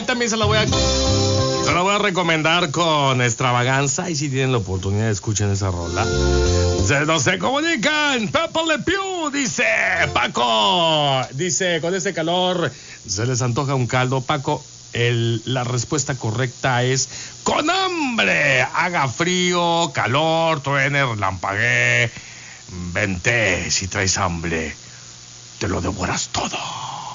Ay, también se la voy a recomendar con extravaganza. Y si tienen la oportunidad, escuchen esa rola. Se comunican. Pepe Le Pew dice: Paco, dice, con este calor se les antoja un caldo. Paco, la respuesta correcta es con hambre. Haga frío, calor, truene, relampaguee, vente. Si traes hambre, te lo devoras todo.